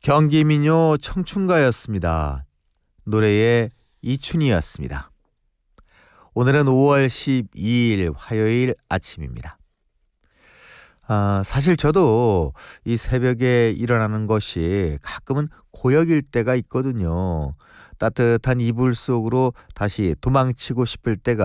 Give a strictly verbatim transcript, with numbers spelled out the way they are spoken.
경기민요 청춘가였습니다. 노래의 이춘이었습니다. 오늘은 오월 십이일 화요일 아침입니다. 아, 사실 저도 이 새벽에 일어나는 것이 가끔은 고역일 때가 있거든요. 따뜻한 이불 속으로 다시 도망치고 싶을 때가